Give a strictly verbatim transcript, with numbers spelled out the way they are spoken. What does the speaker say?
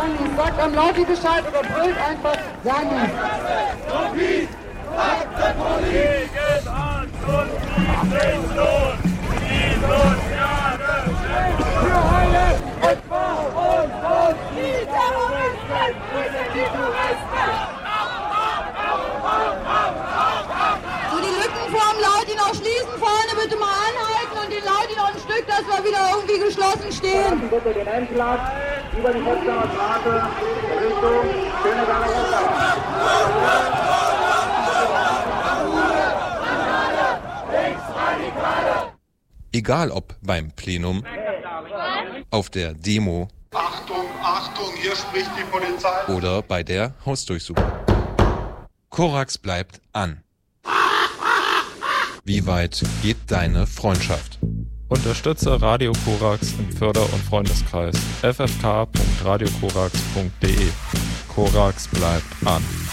Janis. Sagt am Lauti Bescheid oder brüllt einfach Janis. Gegen Arzt und Niedriglohn, die soziale Freiheit und vor uns und die Terroristen, die Touristen. So, die Lücken vorm Lauti noch schließen, vorne bitte mal anhalten und den Lauti noch ein Stück, dass wir wieder irgendwie geschlossen stehen. Bitte den Endplatz über die Potsdamer Straße Richtung Schöneberger Wasser. Egal ob beim Plenum, auf der Demo Achtung, Achtung, hier spricht die Polizei. oder bei der Hausdurchsuchung. Korax bleibt an. Wie weit geht deine Freundschaft? Unterstütze Radio Korax im Förder- und Freundeskreis f f k punkt radio korax punkt d e. Korax bleibt an.